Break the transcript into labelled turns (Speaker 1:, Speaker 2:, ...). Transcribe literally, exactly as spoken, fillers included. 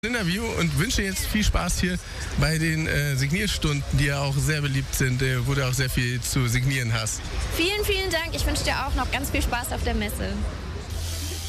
Speaker 1: Interview und wünsche jetzt viel Spaß hier bei den äh, Signierstunden, die ja auch sehr beliebt sind, äh, wo du auch sehr viel zu signieren hast.
Speaker 2: Vielen, vielen Dank. Ich wünsche dir auch noch ganz viel Spaß auf der Messe.